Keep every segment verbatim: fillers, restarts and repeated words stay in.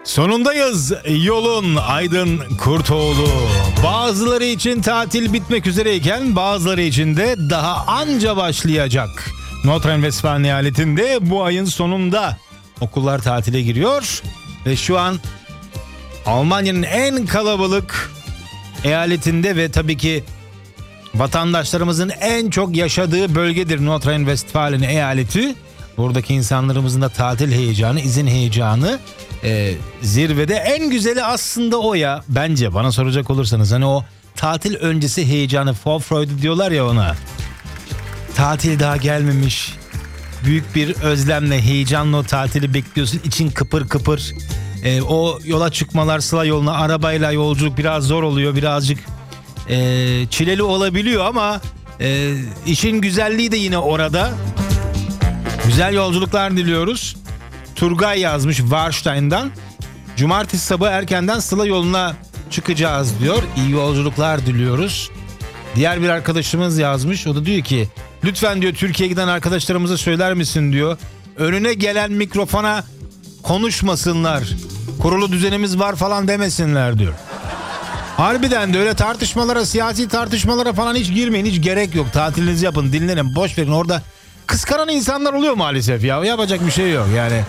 Sonundayız. Yolun Aydın Kurtoğlu. Bazıları için tatil bitmek üzereyken bazıları için de daha anca başlayacak. Nordrhein-Westfalen eyaletinde bu ayın sonunda okullar tatile giriyor ve şu an Almanya'nın en kalabalık eyaletinde ve tabii ki vatandaşlarımızın en çok yaşadığı bölgedir Nordrhein-Westfalen eyaleti. Buradaki insanlarımızın da tatil heyecanı, izin heyecanı e, zirvede. En güzeli aslında o ya. Bence bana soracak olursanız hani o tatil öncesi heyecanı, Vorfreude diyorlar ya ona. Tatil daha gelmemiş. Büyük bir özlemle, heyecanla o tatili bekliyorsun. İçin kıpır kıpır. E, o yola çıkmalar, sıla yoluna arabayla yolculuk biraz zor oluyor. Birazcık e, çileli olabiliyor ama e, işin güzelliği de yine orada. Güzel yolculuklar diliyoruz. Turgay yazmış Warstein'dan. Cumartesi sabahı erkenden Sıla yoluna çıkacağız diyor. İyi yolculuklar diliyoruz. Diğer bir arkadaşımız yazmış. O da diyor ki lütfen diyor Türkiye'ye giden arkadaşlarımıza söyler misin diyor. Önüne gelen mikrofona konuşmasınlar. Kurulu düzenimiz var falan demesinler diyor. Harbiden de öyle tartışmalara, siyasi tartışmalara falan hiç girmeyin. Hiç gerek yok. Tatilinizi yapın, dinlenin, boş verin. Orada kıskanan insanlar oluyor maalesef ya. Yapacak bir şey yok yani.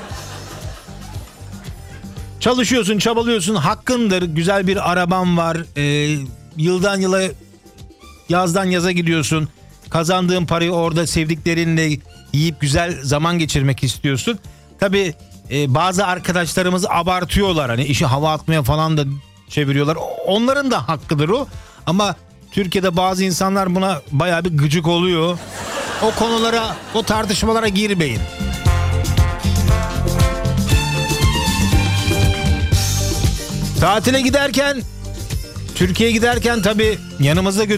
Çalışıyorsun, çabalıyorsun, hakkındır. Güzel bir araban var. Ee, yıldan yıla, yazdan yaza gidiyorsun. Kazandığın parayı orada sevdiklerinle yiyip güzel zaman geçirmek istiyorsun. Tabii e, bazı arkadaşlarımız abartıyorlar. Hani işi hava atmaya falan da çeviriyorlar. Onların da hakkıdır o. Ama Türkiye'de bazı insanlar buna bayağı bir gıcık oluyor. O konulara, o tartışmalara girmeyin. Tatile giderken, Türkiye'ye giderken tabii yanımızda götürüyoruz.